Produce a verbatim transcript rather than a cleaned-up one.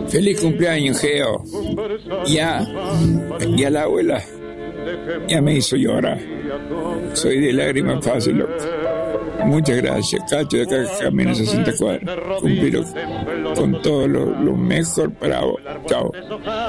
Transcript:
Feliz cumpleaños, Geo. Ya, ya la abuela ya me hizo llorar. Soy de lágrimas fácil, loco. Muchas gracias, Cacho de acá Camino sesenta cuadras. Cumplirlo con todo lo, lo mejor para vos. Chao.